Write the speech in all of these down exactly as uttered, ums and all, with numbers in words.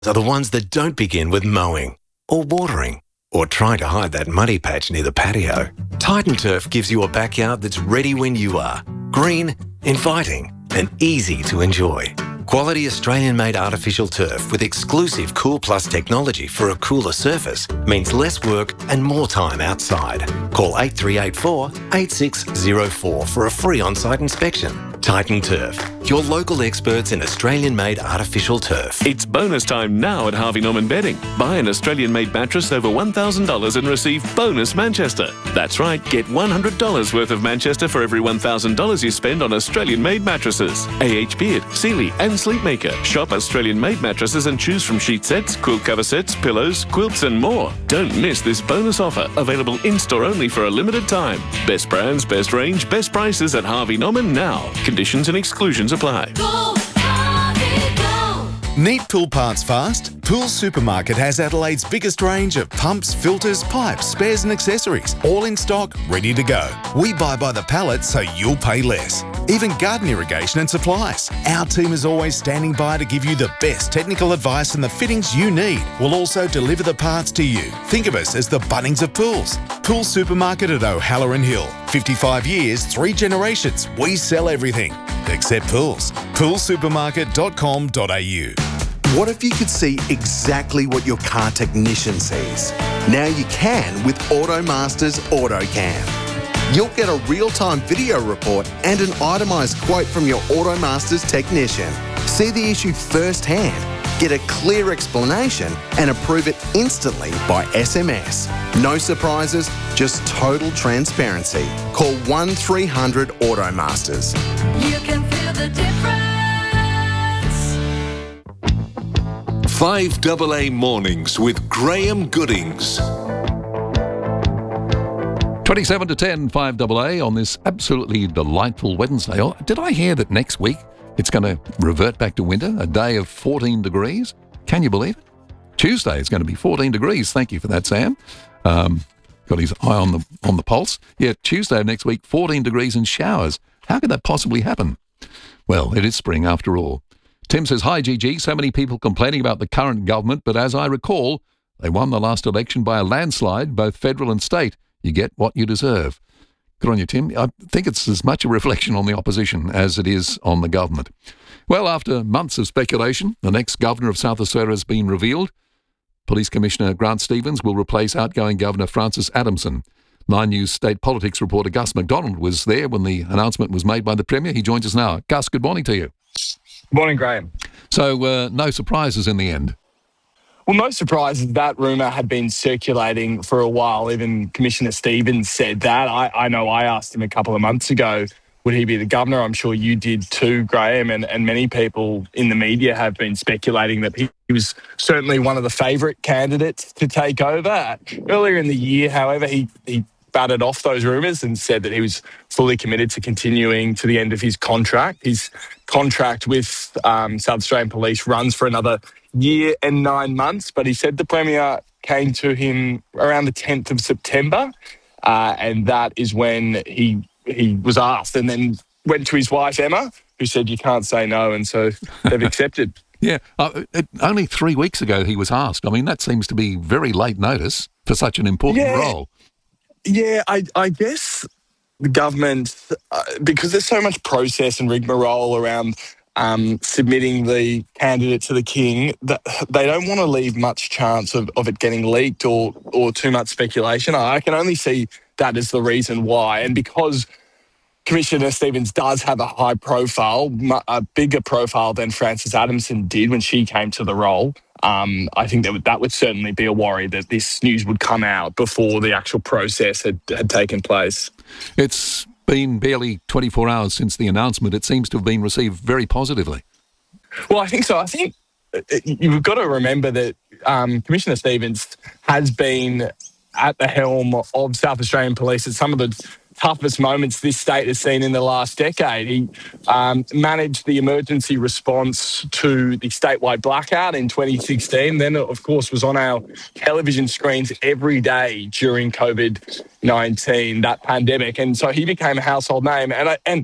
are the ones that don't begin with mowing or watering or trying to hide that muddy patch near the patio. Titan Turf gives you a backyard that's ready when you are. Green, inviting, and easy to enjoy. Quality Australian-made artificial turf with exclusive Cool Plus technology for a cooler surface means less work and more time outside. Call eight three eight four, eight six zero four for a free on-site inspection. Titan Turf, your local experts in Australian-made artificial turf. It's bonus time now at Harvey Norman Bedding. Buy an Australian-made mattress over one thousand dollars and receive bonus Manchester. That's right, get one hundred dollars worth of Manchester for every one thousand dollars you spend on Australian-made mattresses. A H Beard, Sealy and Sleepmaker. Shop Australian-made mattresses and choose from sheet sets, quilt cover sets, pillows, quilts and more. Don't miss this bonus offer, available in-store only for a limited time. Best brands, best range, best prices at Harvey Norman now. Conditions and exclusions apply. Go, Harvey, go. Need pool parts fast? Pool Supermarket has Adelaide's biggest range of pumps, filters, pipes, spares and accessories, all in stock, ready to go. We buy by the pallet so you'll pay less. Even garden irrigation and supplies. Our team is always standing by to give you the best technical advice and the fittings you need. We'll also deliver the parts to you. Think of us as the Bunnings of pools. Pool Supermarket at O'Halloran Hill. fifty-five years, three generations. We sell everything except pools. pool supermarket dot com dot a u. What if you could see exactly what your car technician sees? Now you can with AutoMaster's AutoCam. You'll get a real-time video report and an itemised quote from your AutoMaster's technician. See the issue firsthand, get a clear explanation and approve it instantly by S M S. No surprises, just total transparency. Call one three hundred AutoMasters. You can feel the difference. five A A Mornings with Graham Goodings. twenty-seven to ten, five A A on this absolutely delightful Wednesday. Oh, did I hear that next week it's going to revert back to winter, a day of fourteen degrees? Can you believe it? Tuesday is going to be fourteen degrees. Thank you for that, Sam. Um, got his eye on the on the pulse. Yeah, Tuesday next week, fourteen degrees and showers. How could that possibly happen? Well, it is spring after all. Tim says, hi, G G. So many people complaining about the current government, but as I recall, they won the last election by a landslide, both federal and state. You get what you deserve. Good on you, Tim. I think it's as much a reflection on the opposition as it is on the government. Well, after months of speculation, the next governor of South Australia has been revealed. Police Commissioner Grant Stevens will replace outgoing Governor Francis Adamson. Nine News state politics reporter Gus McDonald was there when the announcement was made by the Premier. He joins us now. Gus, good morning to you. Morning, Graham. So, uh, no surprises in the end? Well, no surprises. That rumour had been circulating for a while. Even Commissioner Stevens said that. I, I know I asked him a couple of months ago, would he be the governor? I'm sure you did too, Graham, and, and many people in the media have been speculating that he, he was certainly one of the favourite candidates to take over. Earlier in the year, however, he, he batted off those rumours and said that he was fully committed to continuing to the end of his contract. His contract with um, South Australian Police runs for another year and nine months, but he said the Premier came to him around the tenth of September, uh, and that is when he he was asked, and then went to his wife, Emma, who said, you can't say no, and so they've accepted. Yeah, uh, it, only three weeks ago he was asked. I mean, that seems to be very late notice for such an important yeah. role. Yeah, I, I guess the government, uh, because there's so much process and rigmarole around um, submitting the candidate to the King, that they don't want to leave much chance of, of it getting leaked or, or too much speculation. I can only see that as the reason why. And because Commissioner Stevens does have a high profile, a bigger profile than Francis Adamson did when she came to the role, Um, I think that would, that would certainly be a worry that this news would come out before the actual process had, had taken place. It's been barely twenty-four hours since the announcement. It seems to have been received very positively. Well, I think so. I think you've got to remember that um, Commissioner Stevens has been at the helm of South Australian Police at some of the toughest moments this state has seen in the last decade. He um, managed the emergency response to the statewide blackout in twenty sixteen. Then, of course, was on our television screens every day during COVID nineteen, that pandemic. And so he became a household name. And I, and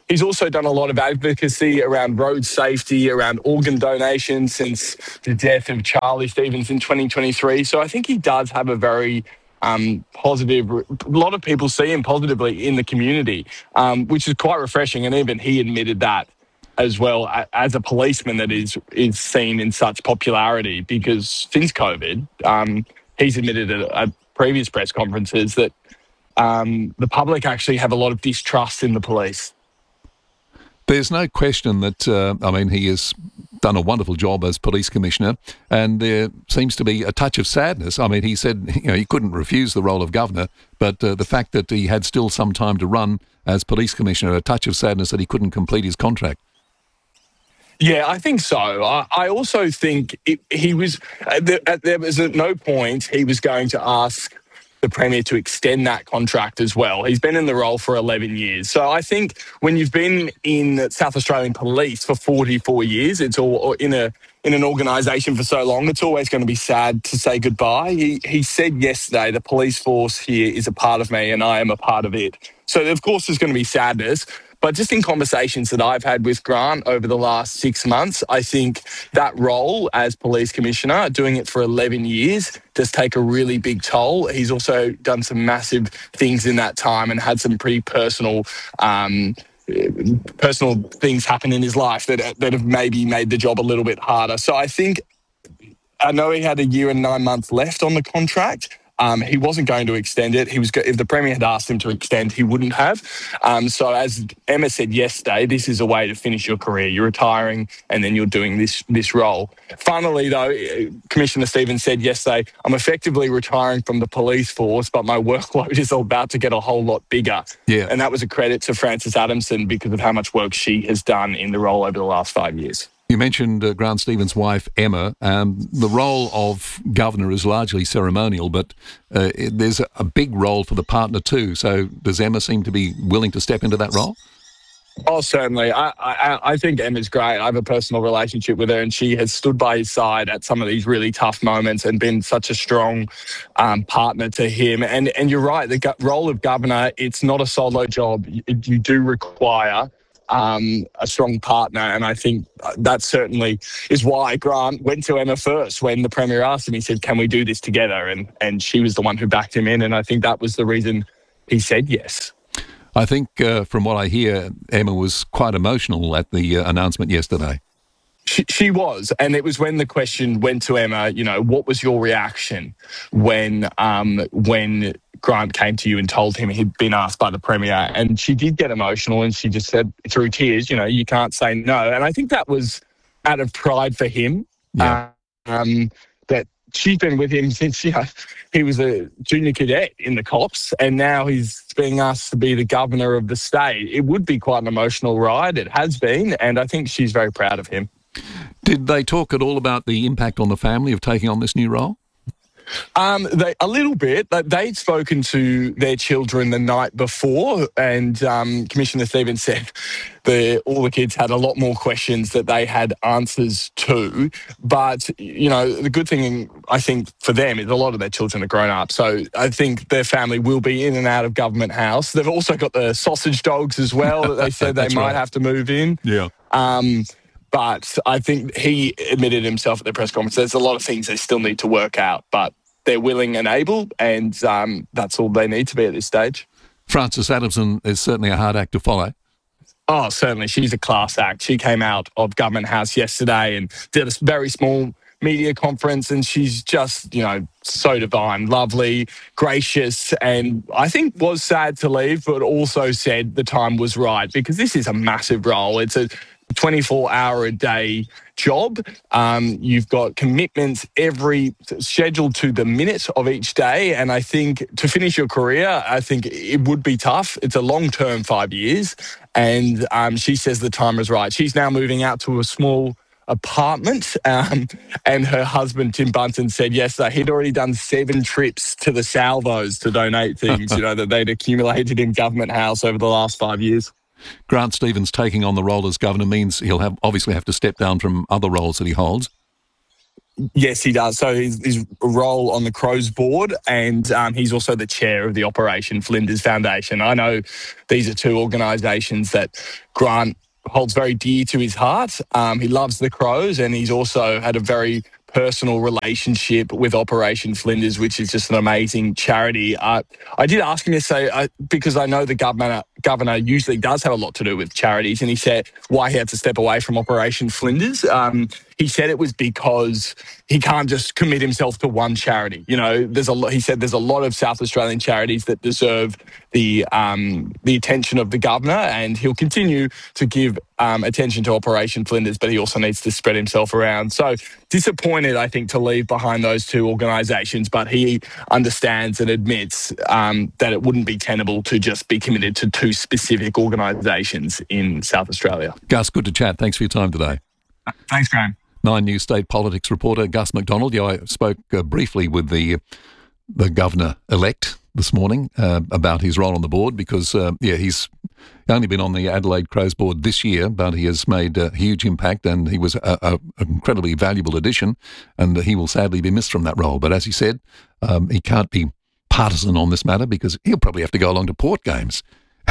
he's also done a lot of advocacy around road safety, around organ donation since the death of Charlie Stevens in twenty twenty-three. So I think he does have a very um, positive, a lot of people see him positively in the community, um, which is quite refreshing. And even he admitted that as well, as a policeman that is is seen in such popularity, because since COVID, um, he's admitted at, at previous press conferences that um, the public actually have a lot of distrust in the police. There's no question that, uh, I mean, he has done a wonderful job as police commissioner, and there seems to be a touch of sadness. I mean, he said, you know, he couldn't refuse the role of governor, but uh, the fact that he had still some time to run as police commissioner, a touch of sadness that he couldn't complete his contract. Yeah, I think so. I, I also think it, he was, uh, there, uh, there was at no point he was going to ask the Premier to extend that contract as well. He's been in the role for eleven years. So I think when you've been in South Australian Police for forty-four years, it's all or in a in an organisation for so long, it's always going to be sad to say goodbye. He, he said yesterday, the police force here is a part of me and I am a part of it. So, of course, there's going to be sadness. But just in conversations that I've had with Grant over the last six months, I think that role as police commissioner, doing it for eleven years, does take a really big toll. He's also done some massive things in that time and had some pretty personal um, personal things happen in his life that, that have maybe made the job a little bit harder. So I think, I know he had a year and nine months left on the contract. Um, he wasn't going to extend it. He was go- if the Premier had asked him to extend, he wouldn't have. Um, so as Emma said yesterday, this is a way to finish your career. You're retiring and then you're doing this this role. Funnily, though, Commissioner Stevens said yesterday, I'm effectively retiring from the police force, but my workload is about to get a whole lot bigger. Yeah. And that was a credit to Frances Adamson because of how much work she has done in the role over the last five years. You mentioned uh, Grant Stevens' wife, Emma. Um, the role of governor is largely ceremonial, but uh, it, there's a, a big role for the partner too. So does Emma seem to be willing to step into that role? Oh, certainly. I, I, I think Emma's great. I have a personal relationship with her, and she has stood by his side at some of these really tough moments and been such a strong um, partner to him. And and you're right, the go- role of governor, it's not a solo job. You, you do require Um, a strong partner, and I think that certainly is why Grant went to Emma first when the Premier asked him. He said, can we do this together? And and she was the one who backed him in, and I think that was the reason he said yes. I think uh, from what I hear, Emma was quite emotional at the uh, announcement yesterday. She, she was, and it was when the question went to Emma, you know, what was your reaction when um, when Grant came to you and told him he'd been asked by the Premier? And she did get emotional, and she just said through tears, you know, you can't say no. And I think that was out of pride for him. Yeah. Um, that she's been with him since, you know, he was a junior cadet in the cops, and now he's being asked to be the governor of the state. It would be quite an emotional ride. It has been, and I think she's very proud of him. Did they talk at all about the impact on the family of taking on this new role? Um, they, a little bit. They'd spoken to their children the night before, and um, Commissioner Stevens said the, all the kids had a lot more questions that they had answers to. But, you know, the good thing, I think, for them is a lot of their children are grown up. So I think their family will be in and out of Government House. They've also got the sausage dogs as well that they said they might right. have to move in. Yeah. Um, But I think he admitted himself at the press conference, there's a lot of things they still need to work out, but they're willing and able, and um, that's all they need to be at this stage. Frances Adamson is certainly a hard act to follow. Oh, certainly. She's a class act. She came out of Government House yesterday and did a very small media conference, and she's just, you know, so divine, lovely, gracious, and I think was sad to leave, but also said the time was right, because this is a massive role. It's a twenty-four hour a day job. Um, you've got commitments every scheduled to the minute of each day. And I think to finish your career, I think it would be tough. It's a long term five years. And um, she says the time is right. She's now moving out to a small apartment. Um, and her husband, Tim Bunton, said yesterday he'd already done seven trips to the Salvos to donate things, you know, that they'd accumulated in Government House over the last five years. Grant Stevens taking on the role as governor means he'll have obviously have to step down from other roles that he holds. Yes, he does. So his, his role on the Crows board, and um, he's also the chair of the Operation Flinders Foundation. I know these are two organisations that Grant holds very dear to his heart. Um, he loves the Crows, and he's also had a very personal relationship with Operation Flinders, which is just an amazing charity. Uh, I did ask him yesterday, uh, because I know the governor, governor usually does have a lot to do with charities, and he said why he had to step away from Operation Flinders. Um, he said it was because he can't just commit himself to one charity. You know, there's a lot, he said there's a lot of South Australian charities that deserve the um, the attention of the governor, and he'll continue to give um, attention to Operation Flinders, but he also needs to spread himself around. So disappointed, I think, to leave behind those two organisations, but he understands and admits um, that it wouldn't be tenable to just be committed to two specific organisations in South Australia. Gus, good to chat. Thanks for your time today. Uh, thanks, Graham. Nine News State Politics reporter Gus McDonald. Yeah, I spoke uh, briefly with the the governor-elect this morning uh, about his role on the board because, uh, yeah, he's only been on the Adelaide Crows board this year, but he has made a huge impact and he was a, a, an incredibly valuable addition, and he will sadly be missed from that role. But as he said, um, he can't be partisan on this matter because he'll probably have to go along to Port games,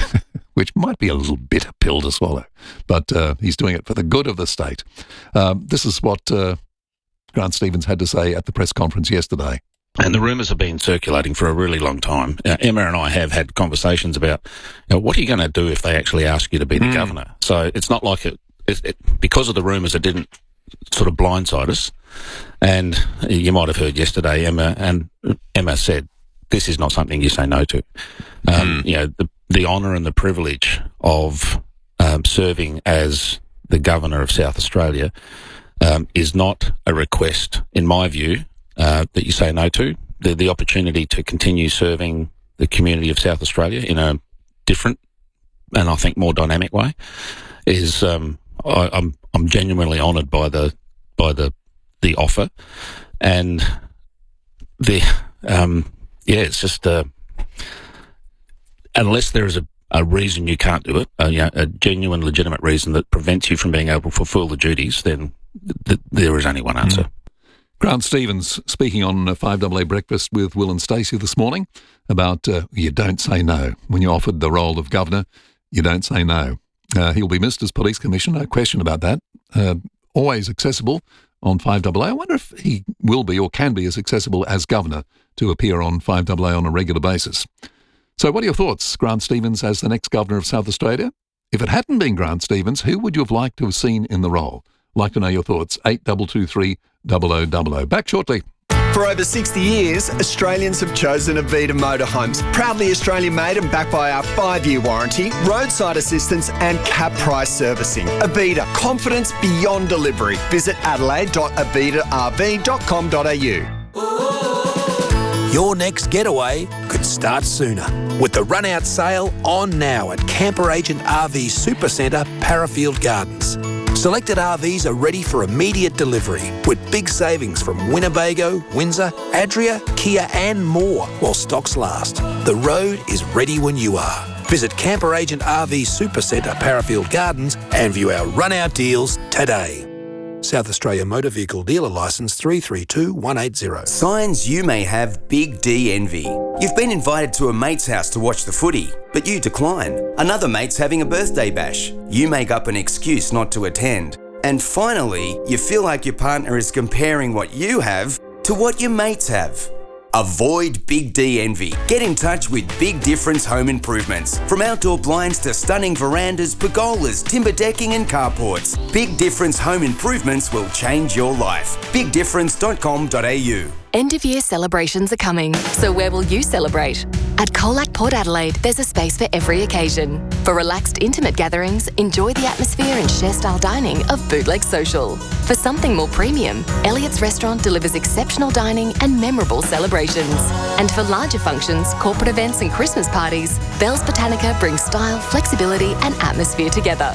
which might be a little bitter pill to swallow. But uh, he's doing it for the good of the state. Um, this is what uh, Grant Stevens had to say at the press conference yesterday. And the rumours have been circulating for a really long time. Uh, Emma and I have had conversations about, you know, what are you going to do if they actually ask you to be the mm. governor? So it's not like it, it, it because of the rumours, it didn't sort of blindside us. And you might have heard yesterday, Emma and Emma said, this is not something you say no to. Um, mm. You know, the, the honour and the privilege of um, serving as the governor of South Australia um, is not a request, in my view, Uh, that you say no to. The, the opportunity to continue serving the community of South Australia in a different and I think more dynamic way is um, I, I'm I'm genuinely honoured by the by the the offer, and the um, yeah it's just uh, unless there is a, a reason you can't do it, a, you know, a genuine legitimate reason that prevents you from being able to fulfil the duties, then th- there is only one answer. Mm. Grant Stevens speaking on five A A Breakfast with Will and Stacey this morning about uh, you don't say no. When you're offered the role of governor, you don't say no. Uh, he'll be missed as police commissioner, no question about that. Uh, always accessible on five A A. I wonder if he will be or can be as accessible as governor to appear on five A A on a regular basis. So what are your thoughts, Grant Stevens as the next governor of South Australia? If it hadn't been Grant Stevens, who would you have liked to have seen in the role? Like to know your thoughts. eight two two three, double oh double oh. Back shortly. For over sixty years, Australians have chosen Avita Motorhomes. Proudly Australian made and backed by our five-year warranty, roadside assistance and cap price servicing. Avita, confidence beyond delivery. Visit adelaide dot avita r v dot com dot a u. Your next getaway could start sooner with the run-out sale on now at Camper Agent R V Supercentre, Parafield Gardens. Selected R Vs are ready for immediate delivery with big savings from Winnebago, Windsor, Adria, Kia and more while stocks last. The road is ready when you are. Visit Camper Agent R V Supercentre, Parafield Gardens and view our run-out deals today. South Australia Motor Vehicle Dealer Licence three three two one eight zero. Signs you may have big D envy. You've been invited to a mate's house to watch the footy, but you decline. Another mate's having a birthday bash. You make up an excuse not to attend. And finally, you feel like your partner is comparing what you have to what your mates have. Avoid Big D envy. Get in touch with Big Difference Home Improvements. From outdoor blinds to stunning verandas, pergolas, timber decking and carports, Big Difference Home Improvements will change your life. big difference dot com dot a u. End of year celebrations are coming, so where will you celebrate? At Colac Port Adelaide, there's a space for every occasion. For relaxed, intimate gatherings, enjoy the atmosphere and share-style dining of Bootleg Social. For something more premium, Elliott's Restaurant delivers exceptional dining and memorable celebrations. And for larger functions, corporate events and Christmas parties, Bell's Botanica brings style, flexibility and atmosphere together.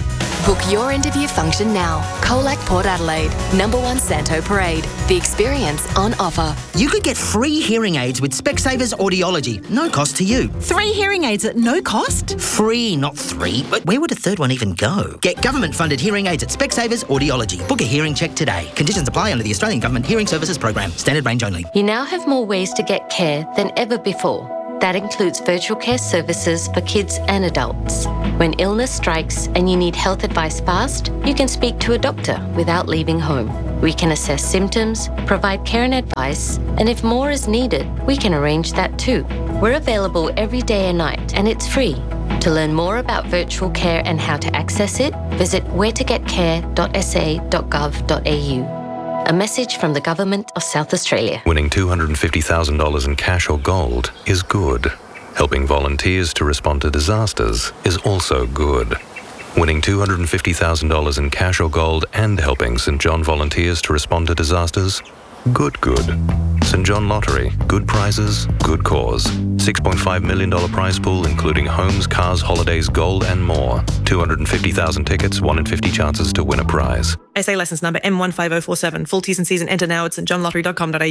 Book your interview function now. Colac Port Adelaide, number one Santo Parade. The experience on offer. You could get free hearing aids with Specsavers Audiology. No cost to you. Three hearing aids at no cost? Free, not three. But where would a third one even go? Get government-funded hearing aids at Specsavers Audiology. Book a hearing check today. Conditions apply under the Australian Government Hearing Services Program. Standard range only. You now have more ways to get care than ever before. That includes virtual care services for kids and adults. When illness strikes and you need health advice fast, you can speak to a doctor without leaving home. We can assess symptoms, provide care and advice, and if more is needed, we can arrange that too. We're available every day and night, and it's free. To learn more about virtual care and how to access it, visit where to get care dot s a dot gov dot a u. A message from the Government of South Australia. Winning two hundred fifty thousand dollars in cash or gold is good. Helping volunteers to respond to disasters is also good. Winning two hundred fifty thousand dollars in cash or gold and helping St John volunteers to respond to disasters? Good, good. St John Lottery. Good prizes, good cause. six point five million dollars prize pool including homes, cars, holidays, gold and more. two hundred fifty thousand tickets, one in fifty chances to win a prize. S A licence number M one five oh four seven. Full T's and C's and enter now at st john lottery dot com dot a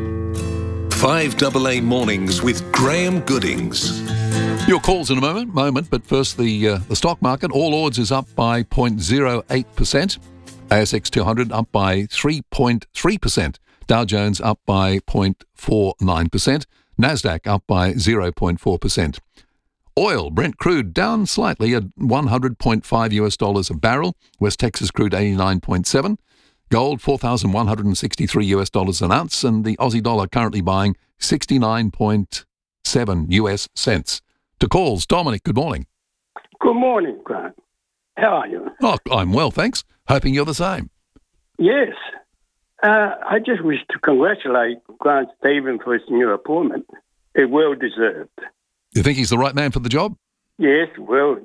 u. five double A Mornings with Graham Goodings. Your calls in a moment, moment, but first the uh, the stock market. All odds is up by zero point zero eight percent. A S X two hundred up by three point three percent. Dow Jones up by zero point four nine percent. Nasdaq up by zero point four percent. Oil, Brent crude down slightly at one hundred point five US dollars a barrel. West Texas crude eighty-nine point seven. Gold four thousand one hundred sixty-three US dollars an ounce, and the Aussie dollar currently buying sixty-nine point seven US cents. To calls, Dominic, good morning. Good morning, Grant. How are you? Oh, I'm well, thanks. Hoping you're the same. Yes. Uh, I just wish to congratulate Grant Stephen for his new appointment. It's well deserved. You think he's the right man for the job? Yes, well,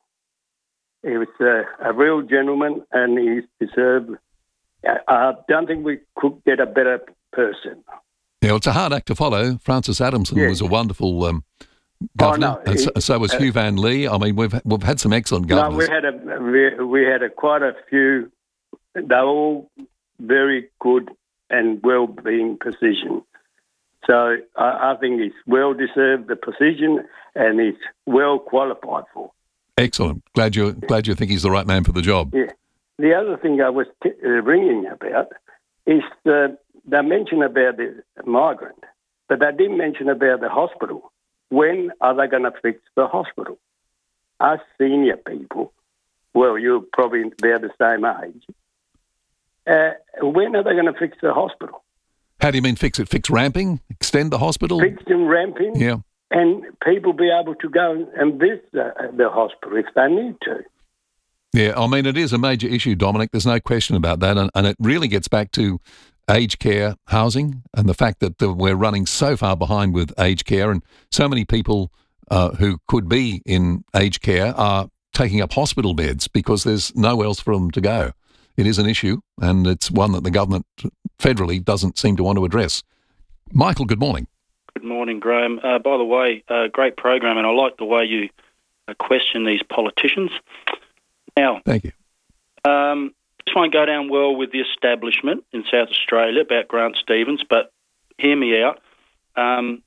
he was uh, a real gentleman and he's deserved. I, I don't think we could get a better person. Yeah, well, it's a hard act to follow. Francis Adamson Yes. was a wonderful um, governor, Oh, no, and so, he- so was uh, Hugh Van Lee. I mean, we've we've had some excellent No, governors. we had a we, we had a quite a few. They're all very good and well being positioned. So I, I think he's well deserved the position and he's well qualified for. Excellent. Glad you glad you think he's the right man for the job. Yeah. The other thing I was t- uh, ringing about is the they mentioned about the migrant, but they didn't mention about the hospital. When are they going to fix the hospital? Us senior people, well, you're probably about the same age. Uh, when are they going to fix the hospital? How do you mean fix it? Fix ramping? Extend the hospital? Fix and ramping, Yeah. and people be able to go and visit the, the hospital if they need to. Yeah, I mean, it is a major issue, Dominic. There's no question about that. And, and it really gets back to aged care housing and the fact that the, we're running so far behind with aged care, and so many people uh, who could be in aged care are taking up hospital beds because there's nowhere else for them to go. It is an issue, and it's one that the government federally doesn't seem to want to address. Michael, good morning. Good morning, Graham. Uh, by the way, uh, great program, and I like the way you uh, question these politicians. Now, thank you. Um, this won't go down well with the establishment in South Australia about Grant Stevens, but hear me out. Um,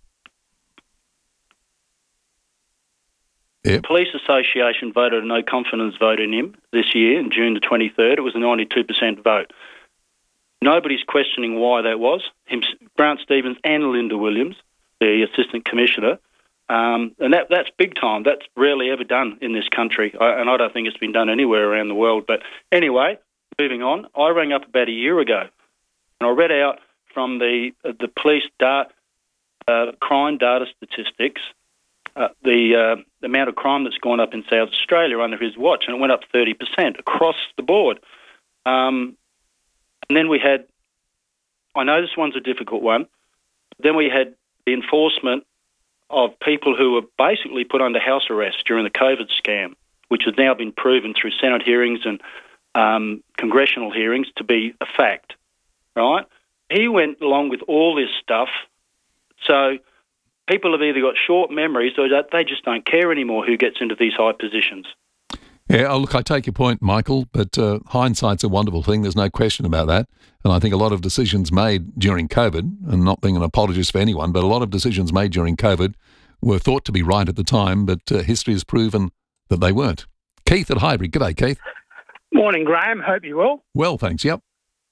Yep. The Police Association voted a no confidence vote in him this year, on June the twenty-third. It was a ninety-two percent vote. Nobody's questioning why that was. Him, Grant Stevens and Linda Williams, the Assistant Commissioner, um, and that that's big time. That's rarely ever done in this country, I, and I don't think it's been done anywhere around the world. But anyway, moving on, I rang up about a year ago, and I read out from the uh, the police da- uh, crime data statistics uh, the, uh, the amount of crime that's gone up in South Australia under his watch, and it went up thirty percent across the board. Um, and then we had, I know this one's a difficult one, then we had the enforcement of people who were basically put under house arrest during the COVID scam, which has now been proven through Senate hearings and um, congressional hearings to be a fact, right? He went along with all this stuff, so people have either got short memories or that they just don't care anymore who gets into these high positions. Yeah, oh, look, I take your point, Michael, but uh, hindsight's a wonderful thing. There's no question about that. And I think a lot of decisions made during COVID, and not being an apologist for anyone, but a lot of decisions made during COVID were thought to be right at the time, but uh, history has proven that they weren't. Keith at Highbury. G'day, Keith. Morning, Graham. Hope you're well. Well, thanks. Yep.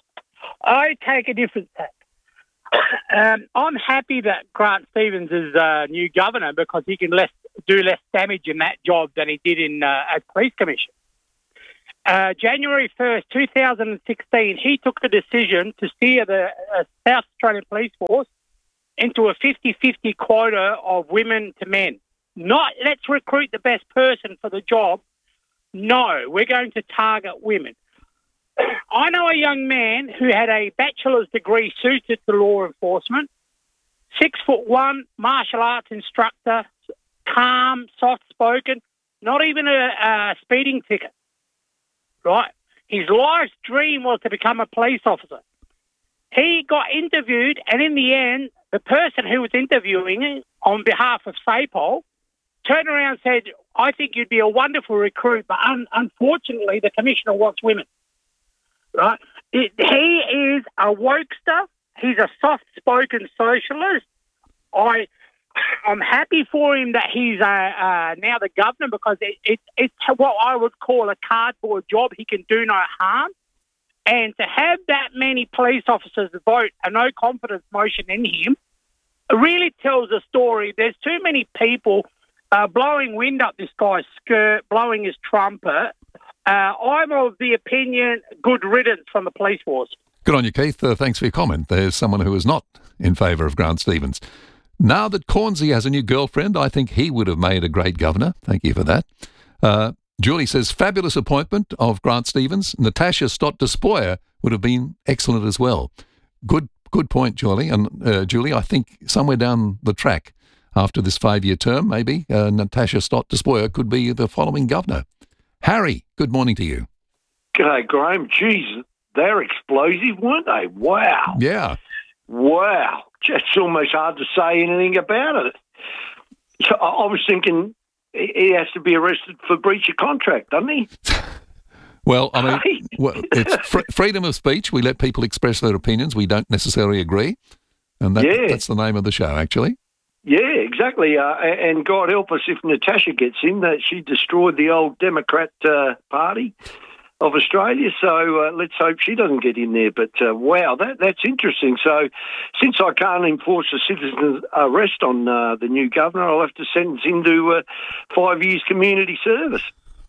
I take a different tack. Um, I'm happy that Grant Stevens is uh, new governor because he can less do less damage in that job than he did in uh, as police commissioner. Uh, January first, two thousand sixteen, he took the decision to steer the uh, South Australian Police Force into a fifty-fifty quota of women to men. Not let's recruit the best person for the job. No, we're going to target women. I know a young man who had a bachelor's degree suited to law enforcement, six foot one, martial arts instructor, calm, soft-spoken, not even a, a speeding ticket, right? His life's dream was to become a police officer. He got interviewed, and in the end, the person who was interviewing on behalf of SAPOL turned around and said, I think you'd be a wonderful recruit, but un- unfortunately the commissioner wants women. Right? It, he is a wokester. He's a soft-spoken socialist. I, I'm happy for him that he's uh, uh, now the governor because it, it, it's what I would call a cardboard job. He can do no harm. And to have that many police officers vote a no-confidence motion in him really tells a story. There's too many people uh, blowing wind up this guy's skirt, blowing his trumpet. Uh, I'm of the opinion, good riddance from the police force. Good on you, Keith. Uh, thanks for your comment. There's someone who is not in favour of Grant Stevens. Now that Cornsey has a new girlfriend, I think he would have made a great governor. Thank you for that. Uh, Julie says, fabulous appointment of Grant Stevens. Natasha Stott-Despoja would have been excellent as well. Good good point, Julie. And uh, Julie, I think somewhere down the track after this five-year term, maybe, uh, Natasha Stott-Despoja could be the following governor. Harry, good morning to you. G'day, Graham. Geez, they're explosive, weren't they? Wow. Yeah. Wow. It's almost hard to say anything about it. I I was thinking he has to be arrested for breach of contract, doesn't he? Well, I mean, well, it's fr- freedom of speech. We let people express their opinions. We don't necessarily agree. And that, Yeah. that's the name of the show, actually. Yeah, exactly. Uh, and God help us if Natasha gets in, that she destroyed the old Democrat uh, Party of Australia. So uh, let's hope she doesn't get in there. But uh, wow, that that's interesting. So since I can't enforce a citizen's arrest on uh, the new governor, I'll have to sentence him to uh, five years community service.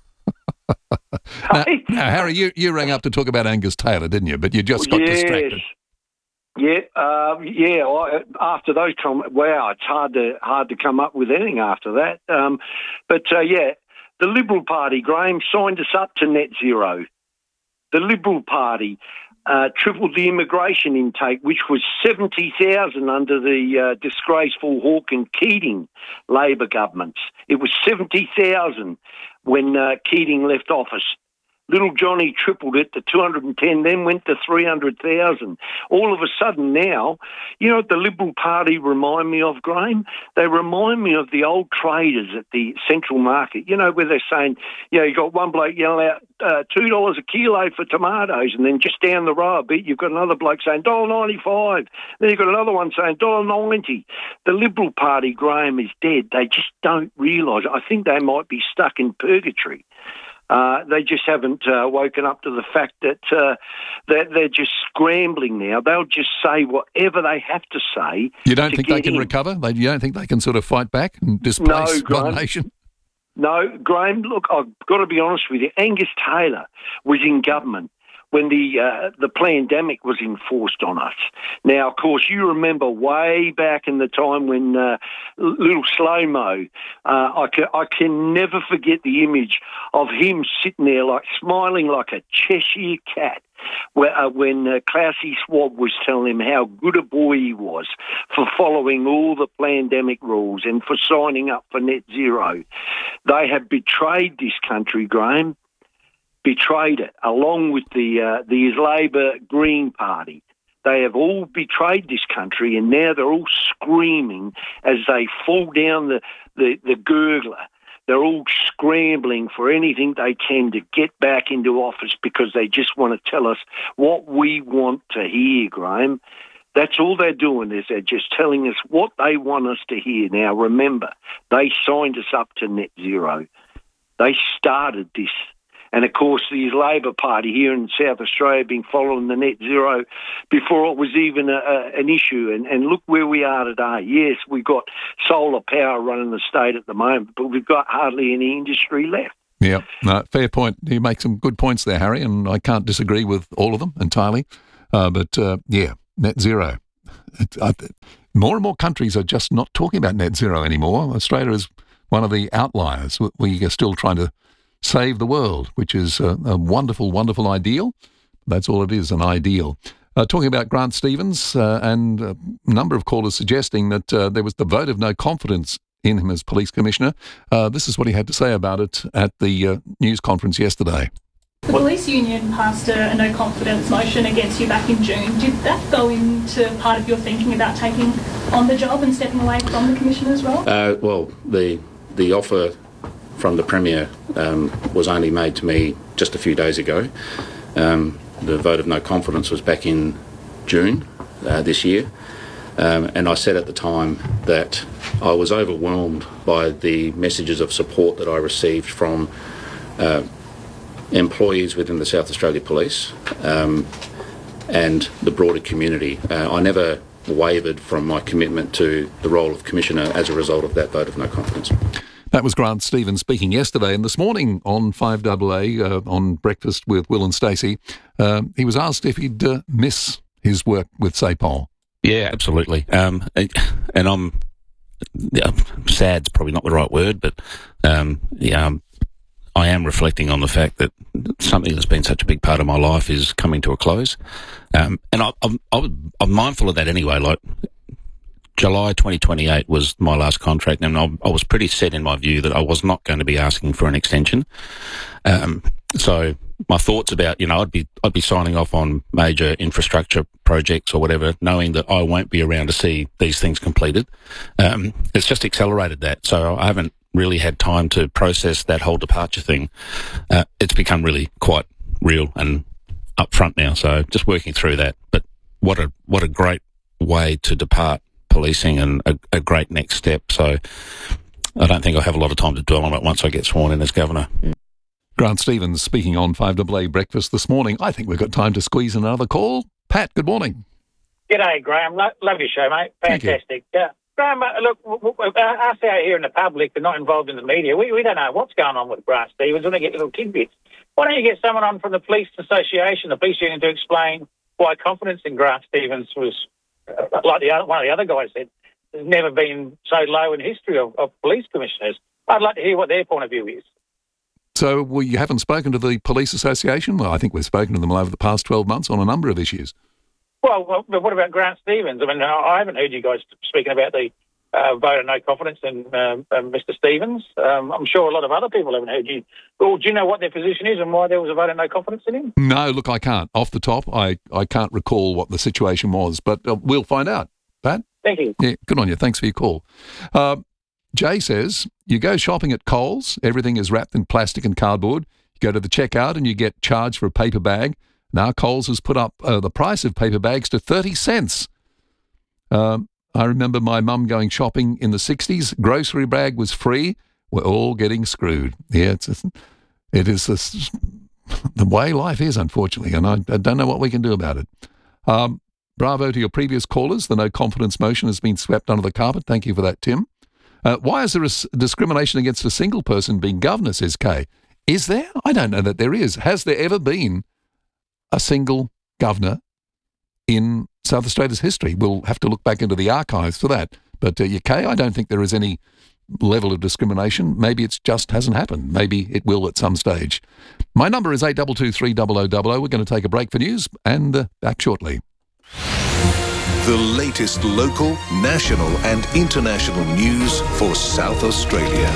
Now, now, Harry, you, you rang up to talk about Angus Taylor, didn't you? But you just got yes. distracted. Yeah, uh, yeah. I, after those comments, wow, it's hard to hard to come up with anything after that. Um, but uh, yeah, the Liberal Party, Graham, signed us up to net zero. The Liberal Party uh, tripled the immigration intake, which was seventy thousand under the uh, disgraceful Hawke and Keating Labor governments. It was seventy thousand when uh, Keating left office. Little Johnny tripled it to two hundred ten, then went to three hundred thousand. All of a sudden now, you know what the Liberal Party remind me of, Graham? They remind me of the old traders at the Central Market, you know, where they're saying, you know, you got one bloke yelling out uh, two dollars a kilo for tomatoes, and then just down the road a bit, you've got another bloke saying one dollar ninety-five. Then you've got another one saying one dollar ninety. The Liberal Party, Graham, is dead. They just don't realise it. I think they might be stuck in purgatory. Uh, they just haven't uh, woken up to the fact that uh, they're, they're just scrambling now. They'll just say whatever they have to say. You don't to think they get can in. recover? They, you don't think they can sort of fight back and displace No, Graham. one nation? No, Graham, look, I've got to be honest with you. Angus Taylor was in government when the uh, the pandemic was enforced on us. Now, of course, you remember way back in the time when uh, little Slow-Mo, uh, I, can, I can never forget the image of him sitting there like smiling like a Cheshire cat where, uh, when uh, Klausy Schwab was telling him how good a boy he was for following all the pandemic rules and for signing up for net zero. They have betrayed this country, Graham. Betrayed it, along with the uh, the Labor Green Party. They have all betrayed this country, and now they're all screaming as they fall down the, the, the gurgler They're all scrambling for anything they can to get back into office because they just want to tell us what we want to hear, Graham. That's all they're doing is they're just telling us what they want us to hear. Now, remember, they signed us up to net zero. They started this. And, of course, the Labor Party here in South Australia have been following the net zero before it was even a, a, an issue. And, and look where we are today. Yes, we've got solar power running the state at the moment, but we've got hardly any industry left. Yeah, no, fair point. You make some good points there, Harry, and I can't disagree with all of them entirely. Uh, but, uh, yeah, net zero. It, I, more and more countries are just not talking about net zero anymore. Australia is one of the outliers. We are still trying to save the world, which is a, a wonderful, wonderful ideal. That's all it is, an ideal. Uh, talking about Grant Stevens uh, and a number of callers suggesting that uh, there was the vote of no confidence in him as police commissioner. Uh, this is what he had to say about it at the uh, news conference yesterday. The police union passed a, a no confidence motion against you back in June. Did that go into part of your thinking about taking on the job and stepping away from the commissioner's role? Uh, well, the the offer from the Premier um, was only made to me just a few days ago. Um, the vote of no confidence was back in June uh, this year. Um, and I said at the time that I was overwhelmed by the messages of support that I received from uh, employees within the South Australia Police um, and the broader community. Uh, I never wavered from my commitment to the role of Commissioner as a result of that vote of no confidence. That was Grant Stevens speaking yesterday, and this morning on five A A, uh, on Breakfast with Will and Stacey, uh, he was asked if he'd uh, miss his work with SAPOL. Yeah, absolutely. Um, and I'm yeah, sad's probably not the right word, but um, yeah, um, I am reflecting on the fact that something that's been such a big part of my life is coming to a close, um, and I, I'm, I'm mindful of that anyway. Like, July twenty twenty-eight was my last contract, and I, I was pretty set in my view that I was not going to be asking for an extension. Um, so my thoughts about, you know, I'd be I'd be signing off on major infrastructure projects or whatever, knowing that I won't be around to see these things completed. Um, it's just accelerated that, so I haven't really had time to process that whole departure thing. Uh, it's become really quite real and upfront now, so just working through that. But what a what a great way to depart policing, and a, a great next step. So I don't think I'll have a lot of time to dwell on it once I get sworn in as governor. Grant Stevens speaking on five A A Breakfast this morning. I think we've got time to squeeze in another call. Pat, good morning. G'day, Graham. Lo- love your show, mate. Fantastic. Uh, Graham, uh, look, w- w- uh, us out here in the public and not involved in the media, we, we don't know what's going on with Grant Stevens. We don't get little tidbits. Why don't you get someone on from the Police Association, the police union, to explain why confidence in Grant Stevens was, uh, like the other, one of the other guys said, has never been so low in history of, of police commissioners. I'd like to hear what their point of view is. So well, you haven't spoken to the Police Association? Well, I think we've spoken to them over the past twelve months on a number of issues. Well, well but what about Grant Stevens? I mean, I haven't heard you guys speaking about the uh, vote of no confidence in um, uh, Mister Stevens. Um, I'm sure a lot of other people haven't heard you. Well, do you know what their position is and why there was a vote of no confidence in him? No, look, I can't. Off the top, I, I can't recall what the situation was, but uh, we'll find out. Pat? Thank you. Yeah, good on you. Thanks for your call. Uh, Jay says, you go shopping at Coles, everything is wrapped in plastic and cardboard. You go to the checkout and you get charged for a paper bag. Now Coles has put up uh, the price of paper bags to thirty cents. Um, I remember my mum going shopping in the sixties. Grocery bag was free. We're all getting screwed. Yeah, it's a, it is a, the way life is, unfortunately, and I, I don't know what we can do about it. Um, bravo to your previous callers. The no confidence motion has been swept under the carpet. Thank you for that, Tim. Uh, why is there a discrimination against a single person being governor, says Kay? Is there? I don't know that there is. Has there ever been a single governor in South Australia's history? We'll have to look back into the archives for that. But, uh, yeah, Kay, I don't think there is any level of discrimination. Maybe it just hasn't happened. Maybe it will at some stage. My number is eight two two three zero zero zero zero. We're going to take a break for news and uh, back shortly. The latest local, national and international news for South Australia.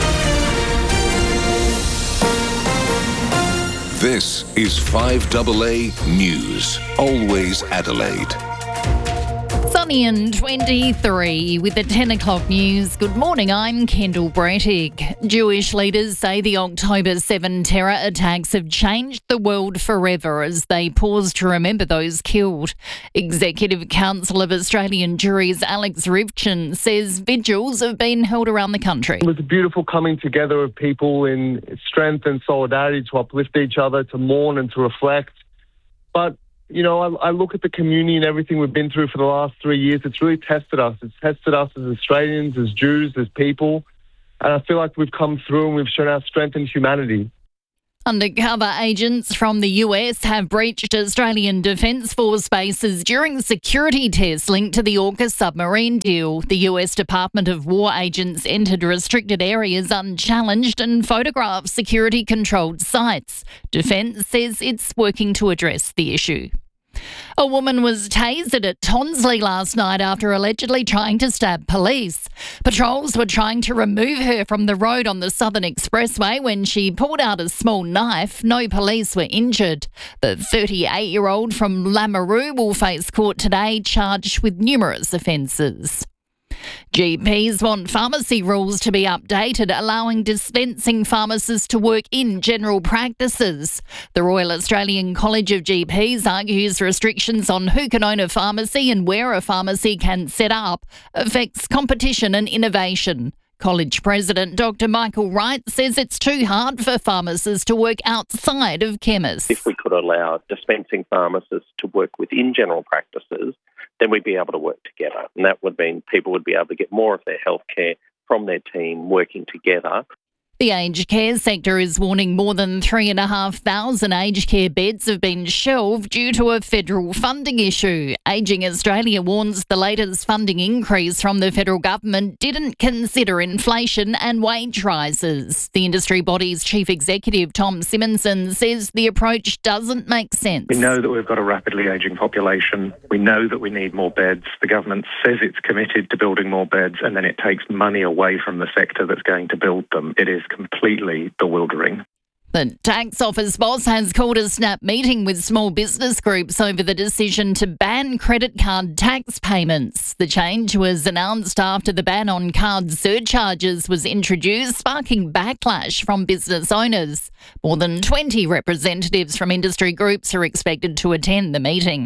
This is five A A News, always Adelaide. Sunny twenty and twenty-three with the ten o'clock news. Good morning, I'm Kendall Brettig. Jewish leaders say the October seventh terror attacks have changed the world forever as they pause to remember those killed. Executive Council of Australian Juries Alex Rivchin says vigils have been held around the country. It was a beautiful coming together of people in strength and solidarity to uplift each other, to mourn and to reflect. But you know, I, I look at the community and everything we've been through for the last three years. It's really tested us. It's tested us as Australians, as Jews, as people. And I feel like we've come through and we've shown our strength and humanity. Undercover agents from the U S have breached Australian Defence Force bases during security tests linked to the AUKUS submarine deal. The U S Department of War agents entered restricted areas unchallenged and photographed security-controlled sites. Defence says it's working to address the issue. A woman was tasered at Tonsley last night after allegedly trying to stab police. Patrols were trying to remove her from the road on the Southern Expressway when she pulled out a small knife. No police were injured. The thirty-eight-year-old from Lameroo will face court today, charged with numerous offences. G Ps want pharmacy rules to be updated, allowing dispensing pharmacists to work in general practices. The Royal Australian College of G Ps argues restrictions on who can own a pharmacy and where a pharmacy can set up affects competition and innovation. College President Doctor Michael Wright says it's too hard for pharmacists to work outside of chemists. If we could allow dispensing pharmacists to work within general practices, then we'd be able to work together. And that would mean people would be able to get more of their healthcare from their team working together. The aged care sector is warning more than three thousand five hundred aged care beds have been shelved due to a federal funding issue. Ageing Australia warns the latest funding increase from the federal government didn't consider inflation and wage rises. The industry body's chief executive, Tom Simonson, says the approach doesn't make sense. We know that we've got a rapidly ageing population. We know that we need more beds. The government says it's committed to building more beds, and then it takes money away from the sector that's going to build them. It is completely bewildering. The tax office boss has called a snap meeting with small business groups over the decision to ban credit card tax payments. The change was announced after the ban on card surcharges was introduced, sparking backlash from business owners. More than twenty representatives from industry groups are expected to attend the meeting.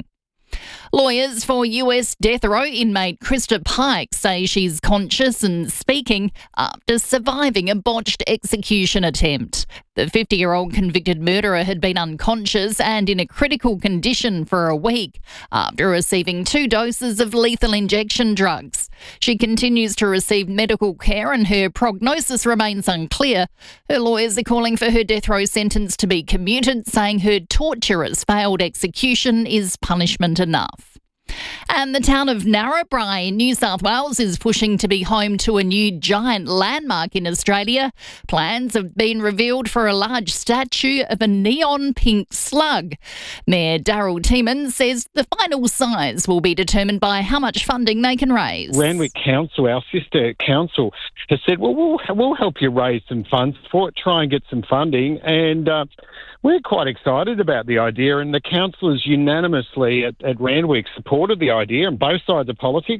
Lawyers for U S death row inmate Krista Pike say she's conscious and speaking after surviving a botched execution attempt. The fifty-year-old convicted murderer had been unconscious and in a critical condition for a week after receiving two doses of lethal injection drugs. She continues to receive medical care and her prognosis remains unclear. Her lawyers are calling for her death row sentence to be commuted, saying her torturous failed execution is punishment enough. And the town of Narrabri in New South Wales is pushing to be home to a new giant landmark in Australia. Plans have been revealed for a large statue of a neon pink slug. Mayor Daryl Tiemann says the final size will be determined by how much funding they can raise. Randwick Council, our sister council, has said, well, we'll, we'll help you raise some funds for it, try and get some funding. And uh, we're quite excited about the idea, and the councillors unanimously at, at Randwick supported the idea on both sides of politics.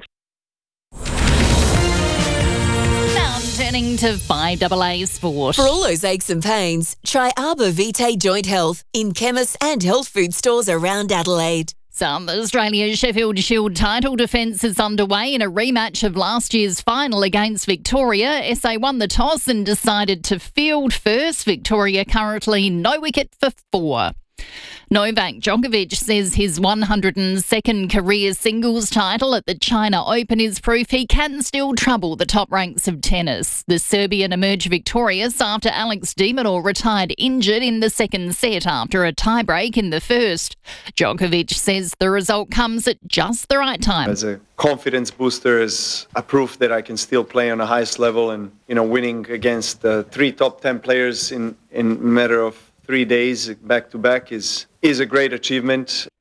Now turning to five A A Sport. For all those aches and pains, try Arbor Vitae Joint Health in chemists and health food stores around Adelaide. South Australia's Sheffield Shield title defence is underway in a rematch of last year's final against Victoria. S A won the toss and decided to field first. Victoria currently no wicket for four. Novak Djokovic says his one hundred second career singles title at the China Open is proof he can still trouble the top ranks of tennis. The Serbian emerged victorious after Alex de Minaur retired injured in the second set after a tiebreak in the first. Djokovic says the result comes at just the right time. As a confidence booster, as a proof that I can still play on the highest level, and you know, winning against the three top ten players in in a matter of three days back to back is is a great achievement.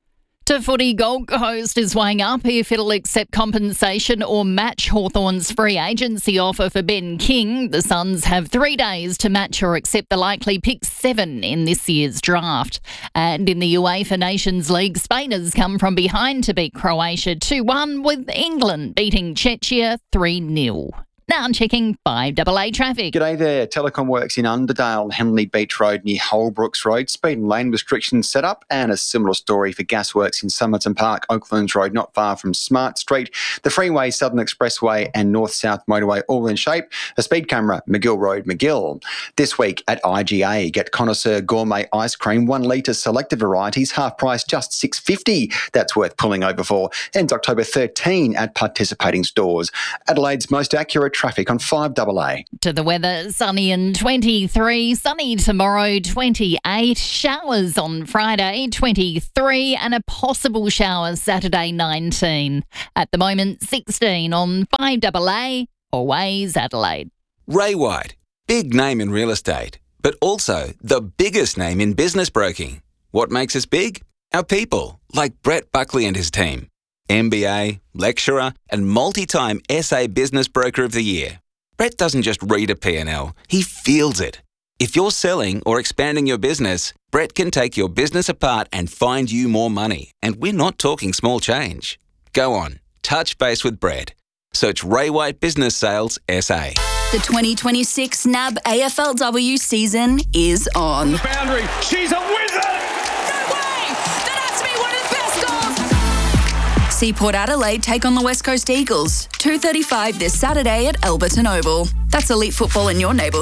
To footy, Gold Coast is weighing up if it'll accept compensation or match Hawthorn's free agency offer for Ben King. The Suns have three days to match or accept the likely pick seven in this year's draft. And in the UEFA Nations League, Spain has come from behind to beat Croatia two one, with England beating Czechia three nil. Now I'm checking five A A traffic. G'day there. Telecom works in Underdale, Henley Beach Road near Holbrooks Road. Speed and lane restrictions set up, and a similar story for Gasworks in Somerton Park, Oaklands Road, not far from Smart Street. The Freeway, Southern Expressway and North-South Motorway all in shape. A speed camera, McGill Road, McGill. This week at I G A, get Connoisseur Gourmet Ice Cream, one litre selected varieties, half price just six dollars fifty. That's worth pulling over for. Ends October thirteenth at participating stores. Adelaide's most accurate traffic on five A A. To the weather, sunny and twenty-three, sunny tomorrow, twenty-eight, showers on Friday, twenty-three, and a possible shower Saturday, nineteen. At the moment, sixteen on five A A, always Adelaide. Ray White, big name in real estate, but also the biggest name in business broking. What makes us big? Our people, like Brett Buckley and his team. M B A, lecturer, and multi-time S A Business Broker of the Year. Brett doesn't just read a P and L, he feels it. If you're selling or expanding your business, Brett can take your business apart and find you more money. And we're not talking small change. Go on, touch base with Brett. Search Ray White Business Sales S A. The twenty twenty-six N A B A F L W season is on. Boundary, she's a wizard! See Port Adelaide take on the West Coast Eagles. two thirty-five this Saturday at Alberton Oval. That's elite football in your neighbourhood.